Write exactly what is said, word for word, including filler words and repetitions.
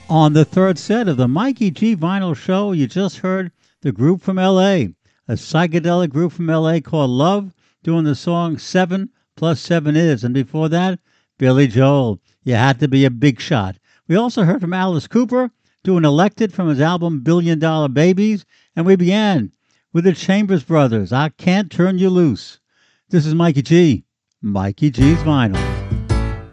On the third set of the Mikey G Vinyl Show, you just heard the group from L A, a psychedelic group from L A called Love, doing the song Seven Plus Seven Is. And before that, Billy Joel, You Had to Be a Big Shot. We also heard from Alice Cooper, doing Elected from his album Billion Dollar Babies. And we began with the Chambers Brothers, I Can't Turn You Loose. This is Mikey G, Mikey G's Vinyl.